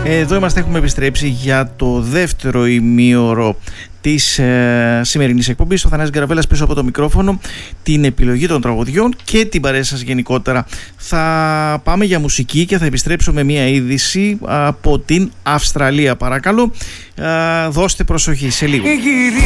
Εδώ είμαστε, έχουμε επιστρέψει για το δεύτερο ημίωρο της σημερινής εκπομπής. Ο Θανάσης Γκαραβέλας πίσω από το μικρόφωνο, την επιλογή των τραγουδιών και την παρέα σας γενικότερα. Θα πάμε για μουσική και θα επιστρέψω με μια είδηση από την Αυστραλία. Παρακαλώ, δώστε προσοχή σε λίγο.